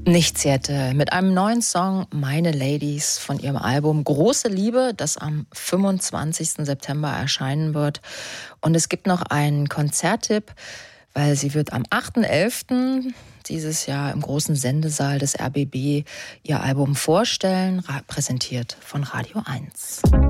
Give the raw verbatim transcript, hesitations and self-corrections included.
Nichtshirte mit einem neuen Song Meine Ladies von ihrem Album Große Liebe, das am fünfundzwanzigsten September erscheinen wird. Und es gibt noch einen Konzerttipp, weil sie wird am achten elften dieses Jahr im großen Sendesaal des R B B ihr Album vorstellen, präsentiert von Radio eins.